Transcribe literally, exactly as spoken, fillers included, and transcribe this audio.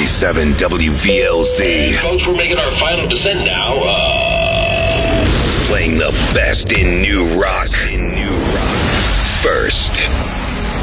ninety-seven W V L Z. Folks, we're making our final descent now. Uh... Playing the best in new rock.